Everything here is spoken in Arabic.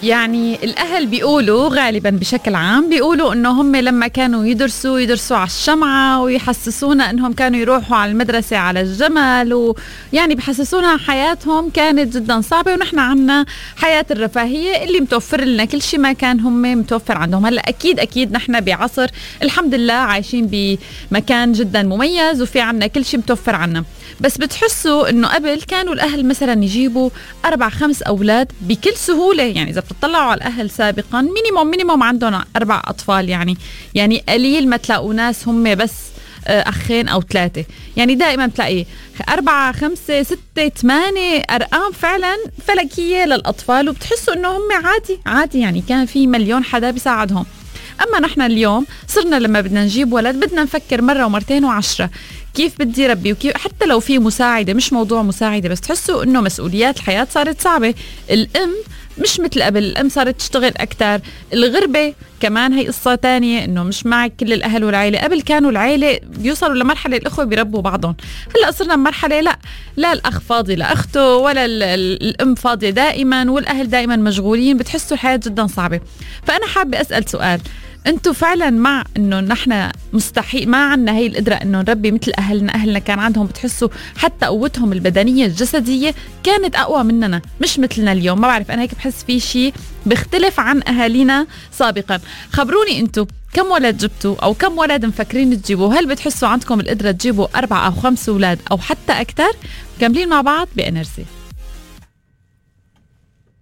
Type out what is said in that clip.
يعني الأهل بيقولوا غالبا بشكل عام بيقولوا إنه هم لما كانوا يدرسوا على الشمعة ويحسسونا إنهم كانوا يروحوا على المدرسة على الجمل، ويعني بحسسونا حياتهم كانت جدا صعبة، ونحن عنا حياة الرفاهية اللي متوفر لنا كل شيء ما كان هم متوفر عندهم. هلأ أكيد نحن بعصر الحمد لله عايشين بمكان جدا مميز وفي عنا كل شيء متوفر عنا، بس بتحسوا إنه قبل كانوا الأهل مثلا يجيبوا 4-5 أولاد بكل سهولة. يعني إذا بتطلعوا على الأهل سابقا مينيموم عندهم 4 أطفال، يعني قليل ما تلاقوا ناس هم بس أخين أو 3. يعني دائما تلاقي 4 5 6 8 أرقام فعلا فلكية للأطفال، وبتحسوا إنه هم عادي يعني كان في مليون حدا بيساعدهم. أما نحن اليوم صرنا لما بدنا نجيب ولد بدنا نفكر مرة ومرتين و10 كيف بدي ربي، وكيف حتى لو في مساعدة، مش موضوع مساعدة بس تحسوا إنه مسؤوليات الحياة صارت صعبة. الأم مش مثل قبل، الأم صارت تشتغل أكتر. الغربة كمان هي قصة تانية، إنه مش معك كل الأهل والعائلة. قبل كانوا العائلة بيوصلوا لمرحلة الأخوة بيربوا بعضهم، هلأ صرنا بمرحلة لا الأخ فاضي لأخته ولا الأم فاضية دائما، والأهل دائما مشغولين، بتحسوا الحياة جدا صعبة. فأنا حابة أسأل سؤال، انتوا فعلا مع انه نحن مستحيل ما عنا هي القدرة انه نربي مثل اهلنا كان عندهم، بتحسوا حتى قوتهم البدنية الجسدية كانت اقوى مننا مش مثلنا اليوم؟ ما بعرف، انا هيك بحس في شيء بيختلف عن اهالينا سابقا. خبروني انتوا كم ولد جبتوا او كم ولد مفكرين تجيبوا؟ هل بتحسوا عندكم القدرة تجيبوا 4 أو 5 أولاد او حتى اكثر؟ كملين مع بعض بإنرجي.